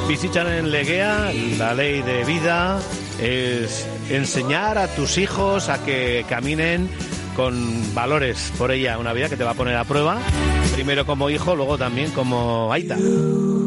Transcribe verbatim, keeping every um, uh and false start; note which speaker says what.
Speaker 1: Bizitzan en Legea, la ley de vida es enseñar a tus hijos a que caminen con valores por ella, una vida que te va a poner a prueba, primero como hijo, luego también como aita.